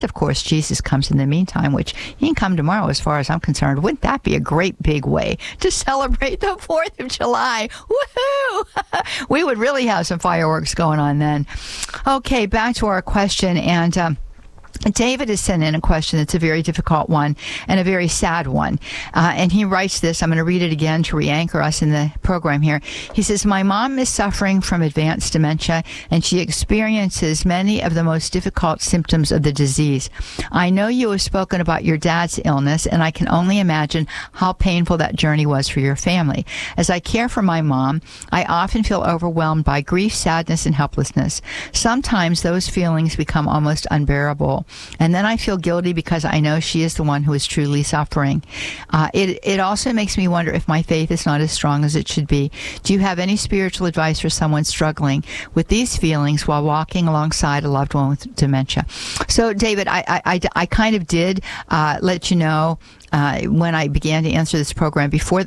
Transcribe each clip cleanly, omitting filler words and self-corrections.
of course, Jesus comes in the meantime, which he can come tomorrow as far as I'm concerned. Wouldn't that be a great big way to celebrate the 4th of July? Woohoo! We would really have some fireworks going on then. Okay, back to our question. And David has sent in a question that's a very difficult one and a very sad one. And he writes this. I'm going to read it again to re-anchor us in the program here. He says, my mom is suffering from advanced dementia, and she experiences many of the most difficult symptoms of the disease. I know you have spoken about your dad's illness, and I can only imagine how painful that journey was for your family. As I care for my mom, I often feel overwhelmed by grief, sadness, and helplessness. Sometimes those feelings become almost unbearable. And then I feel guilty because I know she is the one who is truly suffering. It also makes me wonder if my faith is not as strong as it should be. Do you have any spiritual advice for someone struggling with these feelings while walking alongside a loved one with dementia? So, David, I kind of did let you know when I began to answer this program before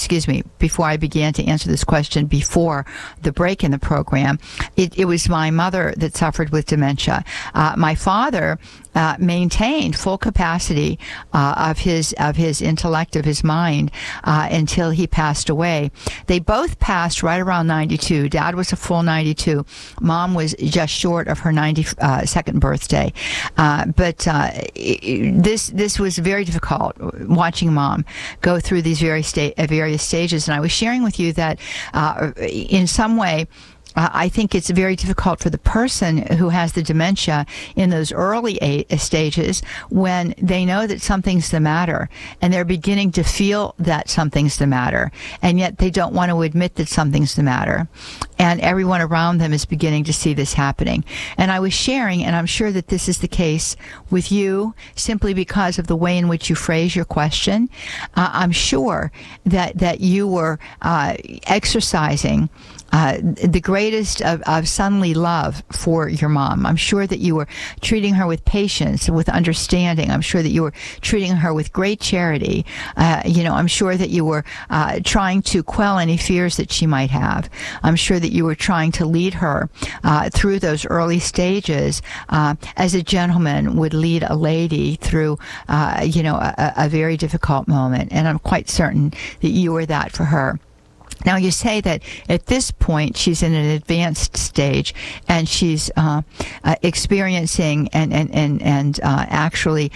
I began to answer this question before the break in the program, it was my mother that suffered with dementia. My father maintained full capacity of his intellect, of his mind, until he passed away. They both passed right around 92. Dad was a full 92. Mom was just short of her 92nd birthday. But this was very difficult, watching Mom go through these various stages. And I was sharing with you that in some way, I think it's very difficult for the person who has the dementia in those early stages when they know that something's the matter and they're beginning to feel that something's the matter, and yet they don't want to admit that something's the matter. And everyone around them is beginning to see this happening. And I was sharing, and I'm sure that this is the case with you simply because of the way in which you phrase your question. I'm sure that you were exercising the greatest of sonly love for your mom. I'm sure that you were treating her with patience and with understanding. I'm sure that you were treating her with great charity. I'm sure that you were trying to quell any fears that she might have. I'm sure that you were trying to lead her through those early stages as a gentleman would lead a lady through, a very difficult moment. And I'm quite certain that you were that for her. Now, you say that at this point she's in an advanced stage and she's experiencing and actually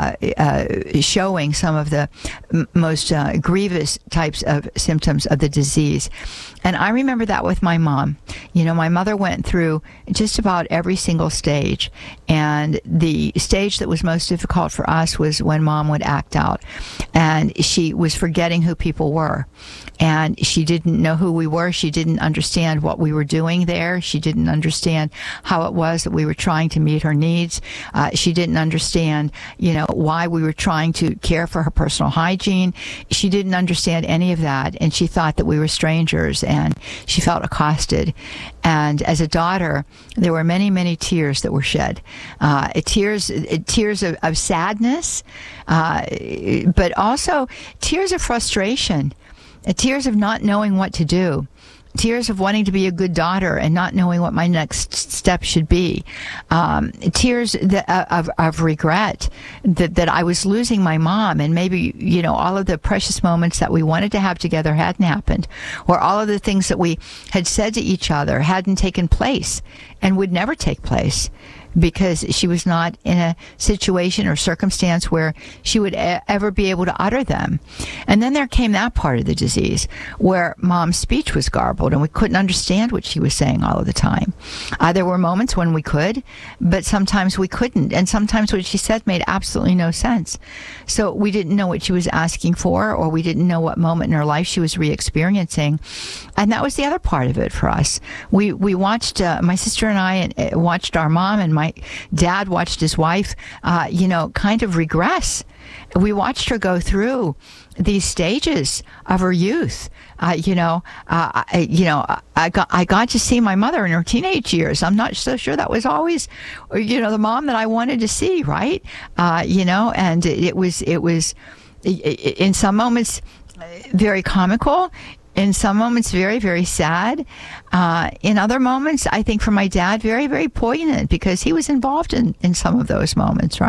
showing some of the most grievous types of symptoms of the disease. And I remember that with my mom. My mother went through just about every single stage. And the stage that was most difficult for us was when Mom would act out. And she was forgetting who people were. And she didn't know who we were. She didn't understand what we were doing there. She didn't understand how it was that we were trying to meet her needs. She didn't understand, why we were trying to care for her personal hygiene. She didn't understand any of that. And she thought that we were strangers, and she felt accosted. And as a daughter, there were many, many tears that were shed. Tears of sadness, but also tears of frustration. Tears of not knowing what to do. Tears of wanting to be a good daughter and not knowing what my next step should be. Tears of regret that I was losing my mom, and maybe, all of the precious moments that we wanted to have together hadn't happened, or all of the things that we had said to each other hadn't taken place and would never take place, because she was not in a situation or circumstance where she would ever be able to utter them. And then there came that part of the disease where Mom's speech was garbled and we couldn't understand what she was saying all of the time. There were moments when we could, but sometimes we couldn't. And sometimes what she said made absolutely no sense. So we didn't know what she was asking for, or we didn't know what moment in her life she was re-experiencing. And that was the other part of it for us. We watched, my sister and I watched our mom, and my dad watched his wife, kind of regress. We watched her go through these stages of her youth. I got to see my mother in her teenage years. I'm not so sure that was always, the mom that I wanted to see, right? And it was in some moments very comical. In some moments, very, very sad. In other moments, I think for my dad, very, very poignant because he was involved in some of those moments, right?